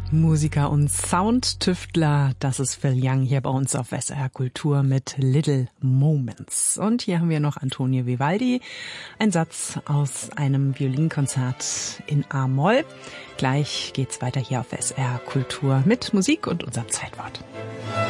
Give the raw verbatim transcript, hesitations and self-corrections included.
Musiker und Soundtüftler, das ist Phil Young hier bei uns auf S R Kultur mit Little Moments. Und hier haben wir noch Antonio Vivaldi, ein Satz aus einem Violinkonzert in A-Moll. Gleich geht's weiter hier auf S R Kultur mit Musik und unserem Zeitwort.